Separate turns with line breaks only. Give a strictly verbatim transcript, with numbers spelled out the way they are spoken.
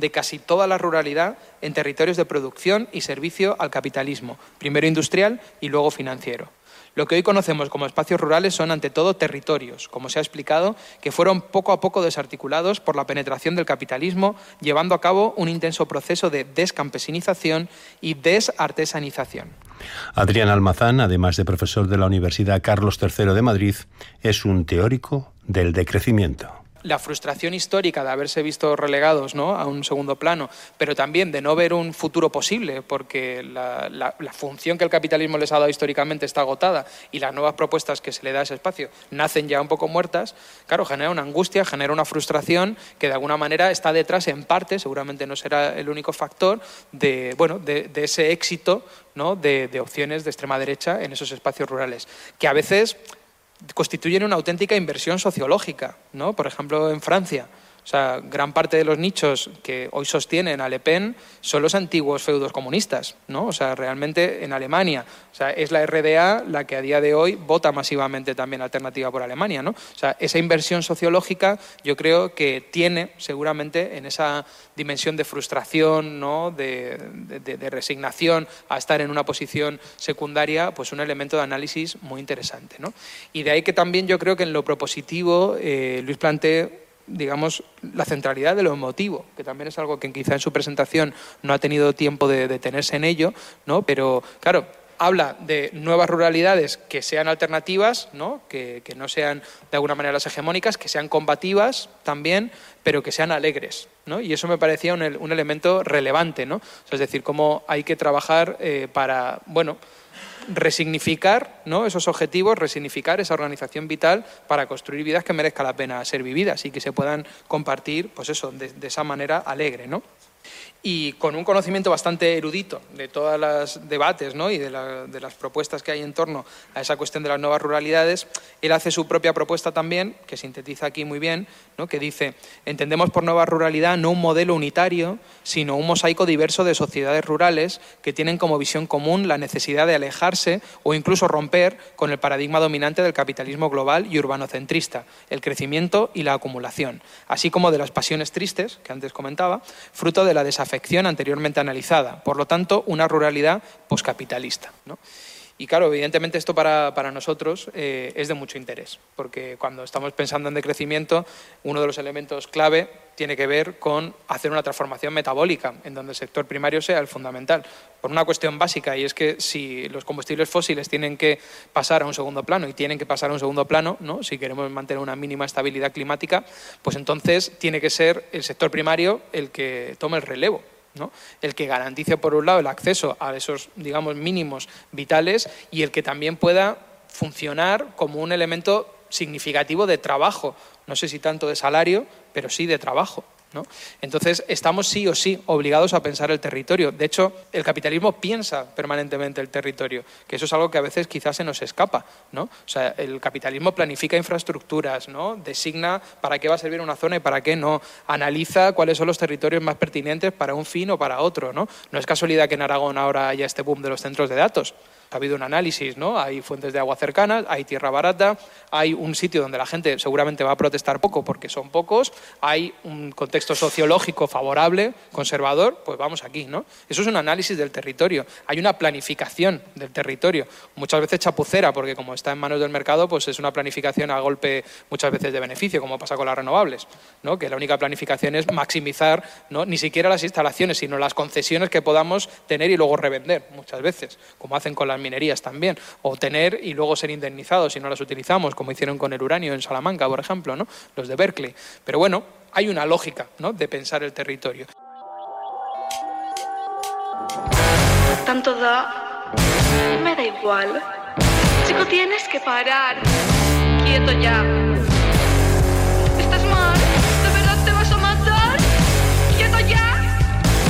de casi toda la ruralidad en territorios de producción y servicio al capitalismo, primero industrial y luego financiero. Lo que hoy conocemos como espacios rurales son, ante todo, territorios, como se ha explicado, que fueron poco a poco desarticulados por la penetración del capitalismo, llevando a cabo un intenso proceso de descampesinización y desartesanización.
Adrián Almazán, además de profesor de la Universidad Carlos tercero de Madrid, es un teórico del decrecimiento.
La frustración histórica de haberse visto relegados, ¿no?, a un segundo plano, pero también de no ver un futuro posible, porque la, la, la función que el capitalismo les ha dado históricamente está agotada y las nuevas propuestas que se le da a ese espacio nacen ya un poco muertas, claro, genera una angustia, genera una frustración que de alguna manera está detrás, en parte, seguramente no será el único factor, de, bueno, de, de ese éxito, ¿no?, de, de opciones de extrema derecha en esos espacios rurales, que a veces constituyen una auténtica inversión sociológica, ¿no? Por ejemplo, en Francia. O sea, gran parte de los nichos que hoy sostienen a Le Pen son los antiguos feudos comunistas, ¿no? O sea, realmente en Alemania, o sea, es la R D A la que a día de hoy vota masivamente también Alternativa por Alemania, ¿no? O sea, esa inversión sociológica yo creo que tiene seguramente en esa dimensión de frustración, ¿no?, de, de, de resignación a estar en una posición secundaria, pues un elemento de análisis muy interesante, ¿no? Y de ahí que también yo creo que en lo propositivo eh, Luis plantee, digamos, la centralidad de lo emotivo, que también es algo que quizá en su presentación no ha tenido tiempo de detenerse en ello, ¿no? Pero, claro, habla de nuevas ruralidades que sean alternativas, ¿no?, que, que no sean de alguna manera las hegemónicas, que sean combativas también, pero que sean alegres, ¿no? Y eso me parecía un, un elemento relevante, ¿no? O sea, es decir, cómo hay que trabajar eh, para, bueno, resignificar, ¿no?, esos objetivos, resignificar esa organización vital para construir vidas que merezca la pena ser vividas y que se puedan compartir, pues eso, de, de esa manera alegre, ¿no? Y con un conocimiento bastante erudito de todos los debates, ¿no?, y de, la, de las propuestas que hay en torno a esa cuestión de las nuevas ruralidades, él hace su propia propuesta también, que sintetiza aquí muy bien, ¿no?, que dice: entendemos por nueva ruralidad no un modelo unitario, sino un mosaico diverso de sociedades rurales que tienen como visión común la necesidad de alejarse o incluso romper con el paradigma dominante del capitalismo global y urbanocentrista, el crecimiento y la acumulación, así como de las pasiones tristes, que antes comentaba, fruto de la desafección anteriormente analizada, por lo tanto, una ruralidad poscapitalista, ¿no? Y claro, evidentemente esto para, para nosotros eh, es de mucho interés, porque cuando estamos pensando en decrecimiento, uno de los elementos clave tiene que ver con hacer una transformación metabólica, en donde el sector primario sea el fundamental, por una cuestión básica, y es que si los combustibles fósiles tienen que pasar a un segundo plano, y tienen que pasar a un segundo plano, ¿no?, si queremos mantener una mínima estabilidad climática, pues entonces tiene que ser el sector primario el que tome el relevo, ¿no?, el que garantice, por un lado, el acceso a esos, digamos, mínimos vitales, y el que también pueda funcionar como un elemento significativo de trabajo, no sé si tanto de salario, pero sí de trabajo, ¿no? Entonces, estamos sí o sí obligados a pensar el territorio. De hecho, el capitalismo piensa permanentemente el territorio, que eso es algo que a veces quizás se nos escapa, ¿no? O sea, el capitalismo planifica infraestructuras, ¿no?, designa para qué va a servir una zona y para qué no, analiza cuáles son los territorios más pertinentes para un fin o para otro, ¿no? No es casualidad que en Aragón ahora haya este boom de los centros de datos. Ha habido un análisis, ¿no? Hay fuentes de agua cercanas, hay tierra barata, hay un sitio donde la gente seguramente va a protestar poco porque son pocos, hay un contexto sociológico favorable, conservador, pues vamos aquí, ¿no? Eso es un análisis del territorio. Hay una planificación del territorio, muchas veces chapucera, porque como está en manos del mercado, pues es una planificación a golpe muchas veces de beneficio, como pasa con las renovables, ¿no?, que la única planificación es maximizar, ¿no?, ni siquiera las instalaciones, sino las concesiones que podamos tener y luego revender, muchas veces, como hacen con las minerías también, o tener y luego ser indemnizados si no las utilizamos, como hicieron con el uranio en Salamanca, por ejemplo, ¿no?, los de Berkeley. Pero bueno, hay una lógica, ¿no?, de pensar el territorio.
Tanto da... me da igual. Chico, tienes que parar. Quieto ya.